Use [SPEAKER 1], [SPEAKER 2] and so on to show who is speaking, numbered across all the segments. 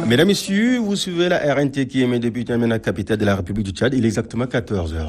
[SPEAKER 1] Mesdames, Messieurs, vous suivez la RNT qui émet depuis la capitale de la République du Tchad. Il est exactement 14h.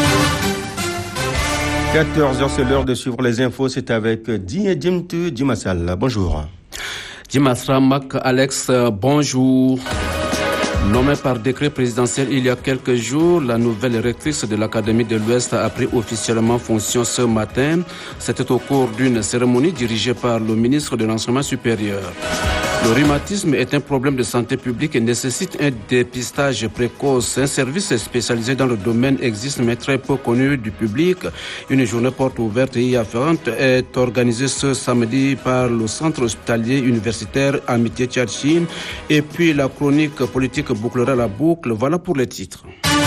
[SPEAKER 1] 14h, c'est l'heure de suivre les infos. C'est avec Djimtu Djimassal. Bonjour.
[SPEAKER 2] Djimassra Mak Alex, bonjour. Nommée par décret présidentiel il y a quelques jours, la nouvelle rectrice de l'Académie de l'Ouest a pris officiellement fonction ce matin. C'était au cours d'une cérémonie dirigée par le ministre de l'Enseignement supérieur. Le rhumatisme est un problème de santé publique et nécessite un dépistage précoce. Un service spécialisé dans le domaine existe mais très peu connu du public. Une journée porte ouverte et y afférente est organisée ce samedi par le centre hospitalier universitaire Amitié Tchad-Chine. Et puis la chronique politique bouclera la boucle. Voilà pour les titres.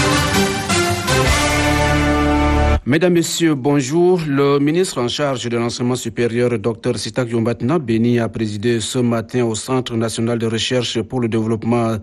[SPEAKER 2] Mesdames, Messieurs, bonjour. Le ministre en charge de l'enseignement supérieur, Dr Sitak Yombatina Beni, a présidé ce matin au Centre national de recherche pour le développement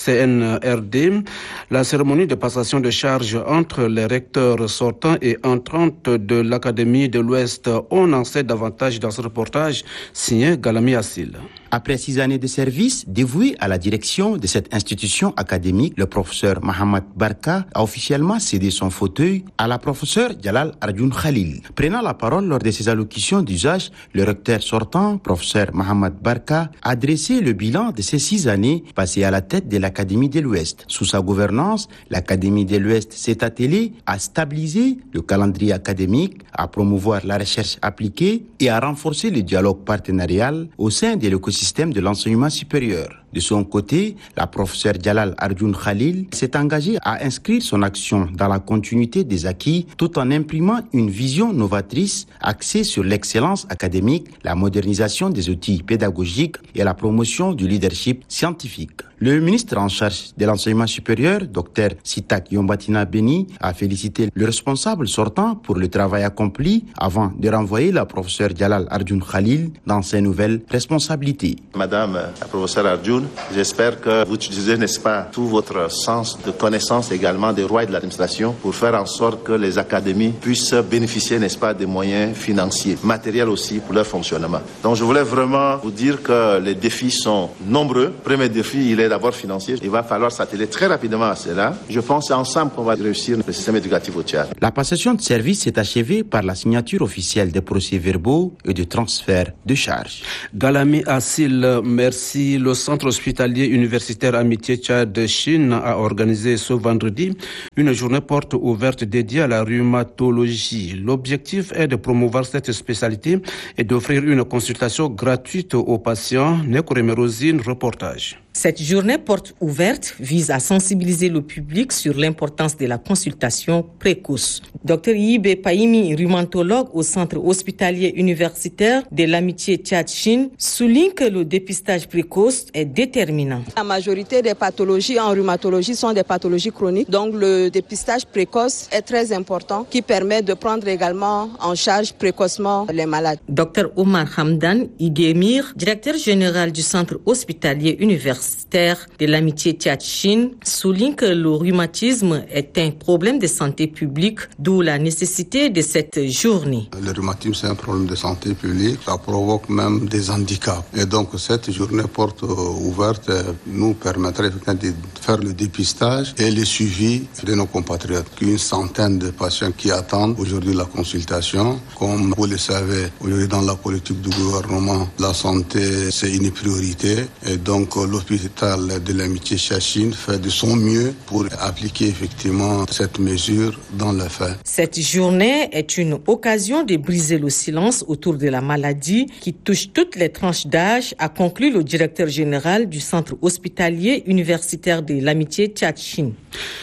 [SPEAKER 2] CNRD la cérémonie de passation de charges entre les recteurs sortants et entrantes de l'Académie de l'Ouest. On en sait davantage dans ce reportage signé Galami Assil.
[SPEAKER 3] Après 6 années de service dévoué à la direction de cette institution académique, le professeur Mohamed Barka a officiellement cédé son fauteuil à la professeure Jalal Arjun Khalil. Prenant la parole lors de ses allocutions d'usage, le recteur sortant, professeur Mohamed Barka, a dressé le bilan de ces 6 années passées à la tête de l'Académie de l'Ouest. Sous sa gouvernance, l'Académie de l'Ouest s'est attelée à stabiliser le calendrier académique, à promouvoir la recherche appliquée et à renforcer le dialogue partenarial au sein de l'écosystème de l'enseignement supérieur. De son côté, la professeure Jalal Arjun Khalil s'est engagée à inscrire son action dans la continuité des acquis tout en imprimant une vision novatrice axée sur l'excellence académique, la modernisation des outils pédagogiques et la promotion du leadership scientifique. Le ministre en charge de l'enseignement supérieur, Dr Sitak Yombatina Beni, a félicité le responsable sortant pour le travail accompli avant de renvoyer la professeure Jalal Arjun Khalil dans ses nouvelles responsabilités.
[SPEAKER 4] Madame la professeure Arjun, j'espère que vous utilisez, n'est-ce pas, tout votre sens de connaissance également des rois et de l'administration pour faire en sorte que les académies puissent bénéficier, n'est-ce pas, des moyens financiers, matériels aussi pour leur fonctionnement. Donc je voulais vraiment vous dire que les défis sont nombreux. Le premier défi, il est d'abord financier. Il va falloir s'atteler très rapidement à cela. Je pense ensemble qu'on va réussir le système éducatif au Tchad.
[SPEAKER 3] La passation de service s'est achevée par la signature officielle des procès-verbaux et de transfert de charges.
[SPEAKER 2] Galami Assil, merci. Le centre hospitalier universitaire Amitié Tchad-Chine a organisé ce vendredi une journée porte ouverte dédiée à la rhumatologie. L'objectif est de promouvoir cette spécialité et d'offrir une consultation gratuite aux patients. Nekoremerosine, reportage.
[SPEAKER 5] Cette journée porte ouverte vise à sensibiliser le public sur l'importance de la consultation précoce. Dr Yibe Paimi, rhumatologue au centre hospitalier universitaire de l'Amitié Tchad-Chine, souligne que le dépistage précoce est déterminant.
[SPEAKER 6] La majorité des pathologies en rhumatologie sont des pathologies chroniques, donc le dépistage précoce est très important qui permet de prendre également en charge précocement les malades.
[SPEAKER 5] Dr Omar Hamdan Idemir, directeur général du centre hospitalier universitaire de l'Amitié Tchad-Chine, souligne que le rhumatisme est un problème de santé publique, d'où la nécessité de cette journée.
[SPEAKER 7] Le rhumatisme, c'est un problème de santé publique, ça provoque même des handicaps. Et donc cette journée porte ouverte nous permettrait de faire le dépistage et le suivi de nos compatriotes. Une centaine de patients qui attendent aujourd'hui la consultation. Comme vous le savez, aujourd'hui dans la politique du gouvernement, la santé c'est une priorité et donc l'hôpital de l'Amitié Tchad-Chine fait de son mieux pour appliquer effectivement cette mesure dans les faits.
[SPEAKER 5] Cette journée est une occasion de briser le silence autour de la maladie qui touche toutes les tranches d'âge, a conclu le directeur général du centre hospitalier universitaire de l'Amitié Tchad-Chine.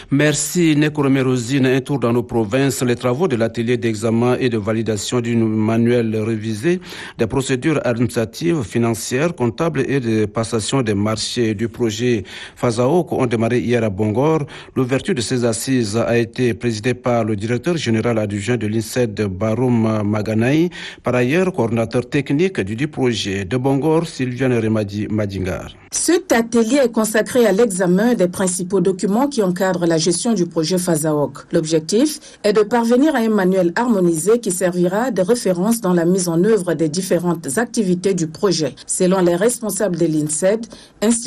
[SPEAKER 2] Merci Nekoremerosine. Un tour dans nos provinces. Les travaux de l'atelier d'examen et de validation d'une manuel révisé des procédures administratives, financières, comptables et de passation des marchés du projet Fazaok ont démarré hier à Bongor. L'ouverture de ces assises a été présidée par le directeur général adjoint de l'INSED, Baroum Maganaï, par ailleurs coordinateur technique du projet. De Bongor, Sylviane Remadi Madingar.
[SPEAKER 8] Cet atelier est consacré à l'examen des principaux documents qui encadrent la gestion du projet Fazaok. L'objectif est de parvenir à un manuel harmonisé qui servira de référence dans la mise en œuvre des différentes activités du projet. Selon les responsables de l'INSED, institut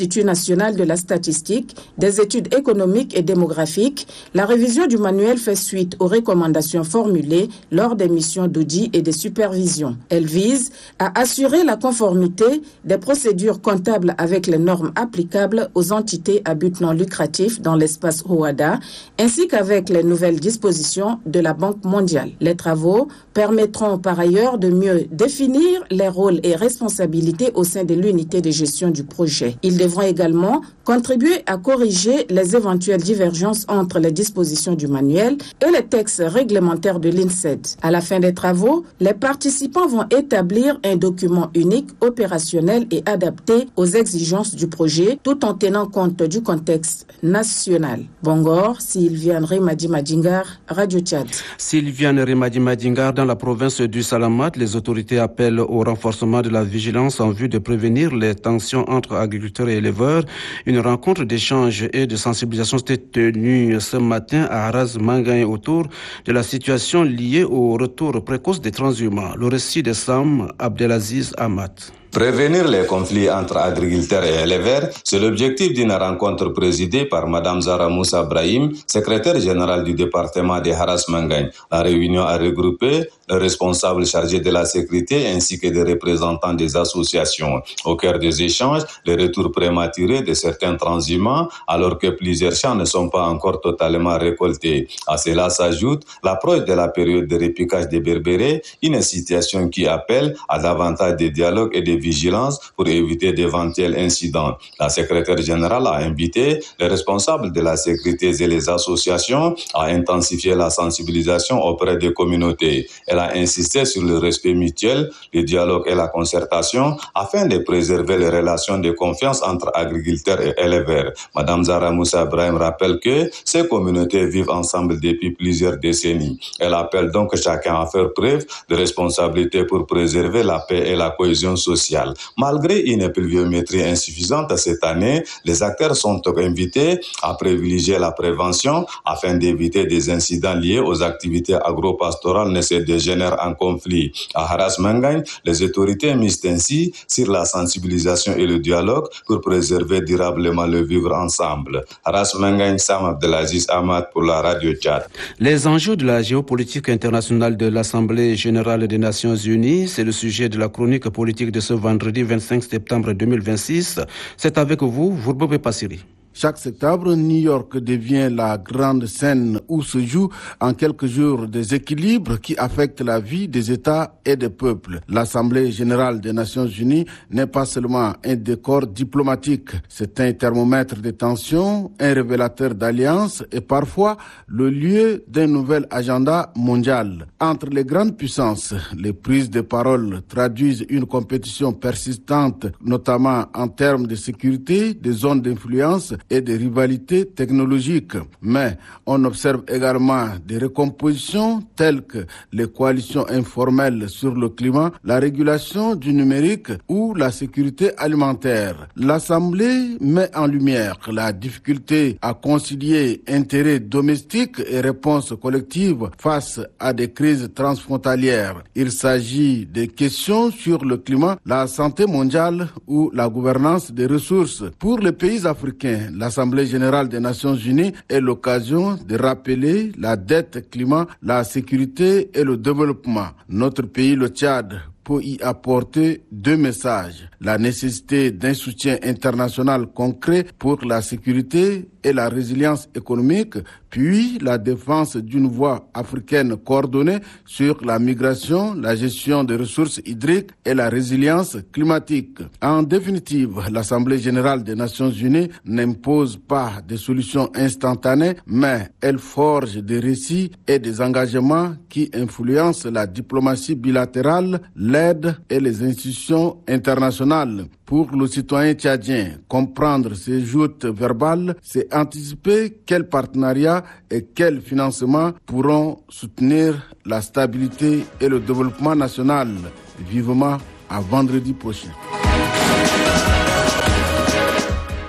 [SPEAKER 8] l'Institut national de la statistique, des études économiques et démographiques, la révision du manuel fait suite aux recommandations formulées lors des missions d'audit et de supervision. Elle vise à assurer la conformité des procédures comptables avec les normes applicables aux entités à but non lucratif dans l'espace OHADA, ainsi qu'avec les nouvelles dispositions de la Banque mondiale. Les travaux permettront par ailleurs de mieux définir les rôles et responsabilités au sein de l'unité de gestion du projet. Ils devront également contribuer à corriger les éventuelles divergences entre les dispositions du manuel et les textes réglementaires de l'INSED. À la fin des travaux, les participants vont établir un document unique, opérationnel et adapté aux exigences du projet, tout en tenant compte du contexte national. Bangor, Sylviane Rimadi Madingar, Radio Tchad.
[SPEAKER 2] Sylviane Rimadi Madingar, dans la province du Salamat, les autorités appellent au renforcement de la vigilance en vue de prévenir les tensions entre agriculteurs et éleveurs. Une rencontre d'échange et de sensibilisation s'était tenue ce matin à Haras Mangaï autour de la situation liée au retour précoce des transhumants. Le récit de Sam Abdelaziz Ahmad.
[SPEAKER 9] Prévenir les conflits entre agriculteurs et éleveurs, c'est l'objectif d'une rencontre présidée par Mme Zahra Moussa Brahim, secrétaire générale du département de Haras Mangaï. La réunion a regroupé les responsables chargés de la sécurité ainsi que des représentants des associations. Au cœur des échanges, le retour prématuré de certains transhumants alors que plusieurs champs ne sont pas encore totalement récoltés. À cela s'ajoute l'approche de la période de repiquage des berbérés, une situation qui appelle à davantage de dialogue et de vigilance pour éviter d'éventuels incidents. La secrétaire générale a invité les responsables de la sécurité et les associations à intensifier la sensibilisation auprès des communautés. Elle a insisté sur le respect mutuel, le dialogue et la concertation afin de préserver les relations de confiance entre agriculteurs et éleveurs. Madame Zahra Moussa Brahim rappelle que ces communautés vivent ensemble depuis plusieurs décennies. Elle appelle donc chacun à faire preuve de responsabilité pour préserver la paix et la cohésion sociale. Malgré une pluviométrie insuffisante cette année, les acteurs sont invités à privilégier la prévention afin d'éviter des incidents liés aux activités agro-pastorales ne se dégénèrent en conflit. À Haras Mangaï, les autorités misent ainsi sur la sensibilisation et le dialogue pour préserver durablement le vivre ensemble. Haras Mangaï, Sam Abdelaziz Ahmad pour la Radio Tchad.
[SPEAKER 2] Les enjeux de la géopolitique internationale de l'Assemblée générale des Nations unies, c'est le sujet de la chronique politique de ce vendredi 25 septembre 2026. C'est avec vous, Vourbobé Passiri.
[SPEAKER 10] Chaque septembre, New York devient la grande scène où se jouent en quelques jours des équilibres qui affectent la vie des États et des peuples. L'Assemblée générale des Nations unies n'est pas seulement un décor diplomatique, c'est un thermomètre de tension, un révélateur d'alliance et parfois le lieu d'un nouvel agenda mondial. Entre les grandes puissances, les prises de parole traduisent une compétition persistante, notamment en termes de sécurité, des zones d'influence et des rivalités technologiques. Mais on observe également des recompositions telles que les coalitions informelles sur le climat, la régulation du numérique ou la sécurité alimentaire. L'Assemblée met en lumière la difficulté à concilier intérêts domestiques et réponses collectives face à des crises transfrontalières. Il s'agit des questions sur le climat, la santé mondiale ou la gouvernance des ressources. Pour les pays africains, l'Assemblée générale des Nations unies est l'occasion de rappeler la dette climat, la sécurité et le développement. Notre pays, le Tchad, peut y apporter deux messages. La nécessité d'un soutien international concret pour la sécurité et la résilience économique, puis la défense d'une voie africaine coordonnée sur la migration, la gestion des ressources hydriques et la résilience climatique. En définitive, l'Assemblée générale des Nations unies n'impose pas des solutions instantanées, mais elle forge des récits et des engagements qui influencent la diplomatie bilatérale, l'aide et les institutions internationales. Pour le citoyen tchadien, comprendre ces joutes verbales, c'est anticiper quels partenariats et quels financements pourront soutenir la stabilité et le développement national. Vivement à vendredi prochain.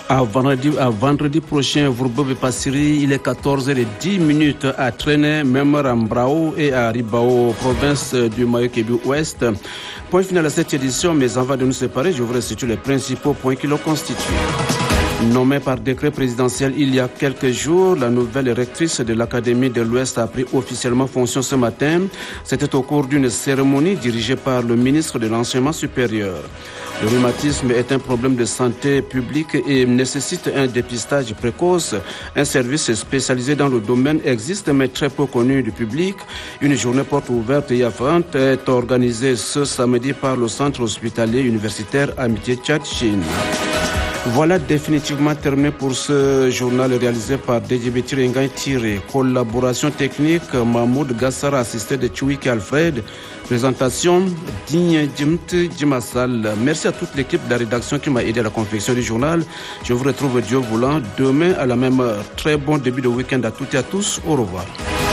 [SPEAKER 2] À vendredi prochain, Vurbobe Passiri, il est 14h10 à Trené, Memrambrao et à Ribao, province du Mayo-Kébi Ouest. Point final à cette édition, mais avant de nous séparer, je vous restitue les principaux points qui le constituent. Nommée par décret présidentiel il y a quelques jours, la nouvelle rectrice de l'Académie de l'Ouest a pris officiellement fonction ce matin. C'était au cours d'une cérémonie dirigée par le ministre de l'Enseignement supérieur. Le rhumatisme est un problème de santé publique et nécessite un dépistage précoce. Un service spécialisé dans le domaine existe mais très peu connu du public. Une journée porte ouverte et affluente est organisée ce samedi par le centre hospitalier universitaire Amitié Tchad-Chine. Voilà définitivement terminé pour ce journal réalisé par DJB Tirengay Tiré. Collaboration technique, Mahmoud Gassara, assisté de Chouik Alfred. Présentation, Digne Djimt Djimassal. Merci à toute l'équipe de la rédaction qui m'a aidé à la confection du journal. Je vous retrouve Dieu voulant demain à la même heure. Très bon début de week-end à toutes et à tous. Au revoir.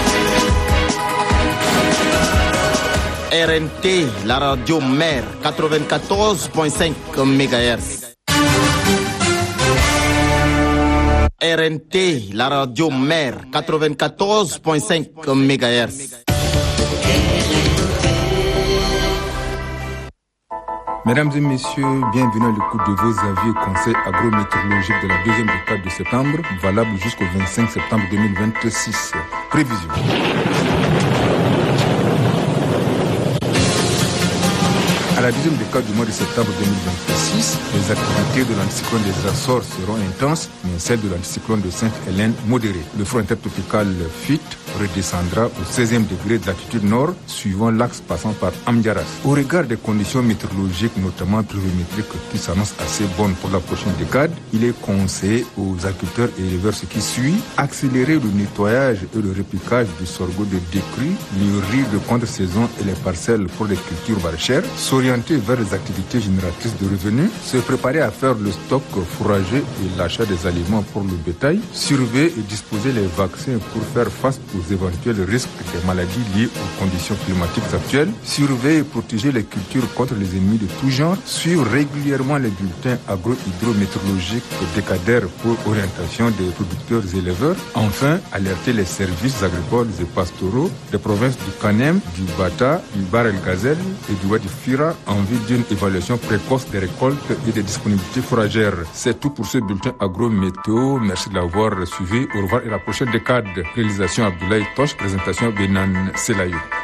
[SPEAKER 3] RNT, la radio mère, 94.5 MHz. RNT, la radio mère, 94.5 MHz.
[SPEAKER 11] Mesdames et messieurs, bienvenue à l'écoute de vos avis et conseils agrométéorologiques de la deuxième décade de septembre, valable jusqu'au 25 septembre 2026. Prévision. À la deuxième décade du mois de septembre 2026, les activités de l'anticyclone des Açores seront intenses, mais celles de l'anticyclone de Sainte-Hélène modérées. Le front intertropical FIT redescendra au 16e degré de latitude nord, suivant l'axe passant par Amdiaras. Au regard des conditions météorologiques, notamment pluviométriques, qui s'annoncent assez bonnes pour la prochaine décade, il est conseillé aux agriculteurs et éleveurs ce qui suit, accélérer le nettoyage et le repiquage du sorgho de décrue, le riz de contre-saison et les parcelles pour les cultures maraîchères, s'orienter vers les activités génératrices de revenus, se préparer à faire le stock fourrager et l'achat des aliments pour le bétail, surveiller et disposer les vaccins pour faire face aux éventuels risques des maladies liées aux conditions climatiques actuelles, surveiller et protéger les cultures contre les ennemis de tout genre, suivre régulièrement les bulletins agro-hydrométéorologiques décadaires pour orientation des producteurs et éleveurs, enfin alerter les services agricoles et pastoraux des provinces du Kanem, du Bata, du Bahr el Ghazel et du Wadi Fira en vue d'une évaluation précoce des récoltes et des disponibilités fourragères. C'est tout pour ce bulletin agro-météo. Merci de l'avoir suivi. Au revoir et à la prochaine décade. Réalisation Abdoulaye Tosh, présentation Benan Selayou.